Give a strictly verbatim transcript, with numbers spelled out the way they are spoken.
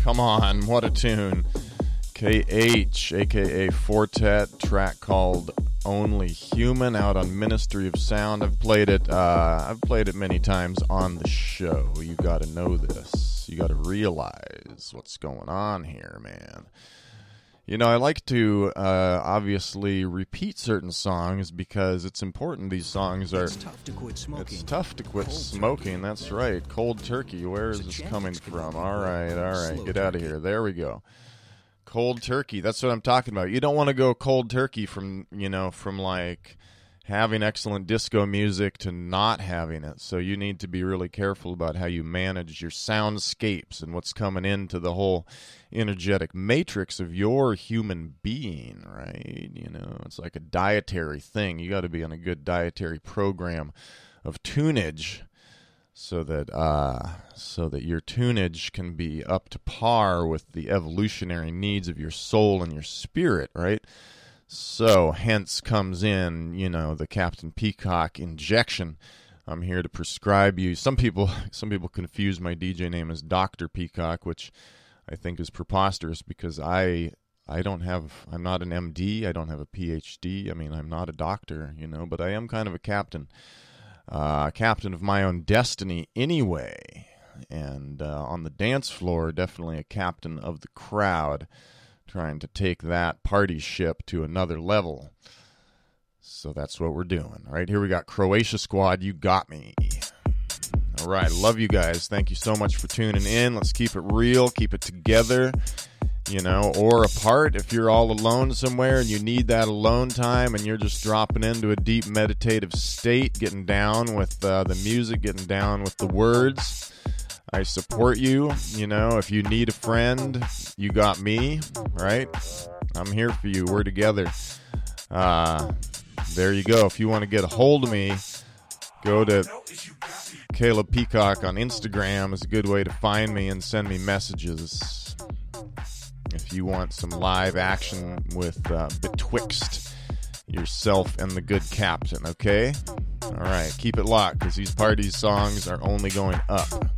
Come on, what a tune. K H, a k a. Fortet, track called Only Human, out on Ministry of Sound. I've played it, uh, I've played it many times on the show. You gotta know this. You gotta realize what's going on here, man. You know, I like to uh, obviously repeat certain songs because it's important. These songs are... It's tough to quit smoking. It's tough to quit Cold smoking, turkey. that's right. Cold turkey, where is It's a this chance coming to give from? people All right, all right, slow get out of turkey. here. There we go. Cold turkey, that's what I'm talking about. You don't want to go cold turkey from, you know, from like having excellent disco music to not having it. So you need to be really careful about how you manage your soundscapes and what's coming into the whole energetic matrix of your human being, right? You know, it's like a dietary thing. You got to be on a good dietary program of tunage so that uh, so that your tunage can be up to par with the evolutionary needs of your soul and your spirit, right? So, hence comes in, you know, the Captain Peacock injection. I'm here to prescribe you. Some people, some people confuse my D J name as Doctor Peacock, which I think is preposterous because I, I don't have, I'm not an M D. I don't have a P H D. I mean, I'm not a doctor, you know, but I am kind of a captain, uh, captain of my own destiny anyway. And uh, on the dance floor, definitely a captain of the crowd, trying to take that party ship to another level. So that's what we're doing. All right, here we got Croatia Squad, You Got Me. All right, love you guys. Thank you so much for tuning in. Let's keep it real, keep it together, you know, or apart. If you're all alone somewhere and you need that alone time and you're just dropping into a deep meditative state, getting down with uh, the music, getting down with the words, I support you. You know, if you need a friend, you got me, right? I'm here for you. We're together. Uh, there you go. If you want to get a hold of me, go to Caleb Peacock on Instagram. Is a good way to find me and send me messages. If you want some live action with uh, betwixt yourself and the good captain, okay? All right, keep it locked because these party songs are only going up.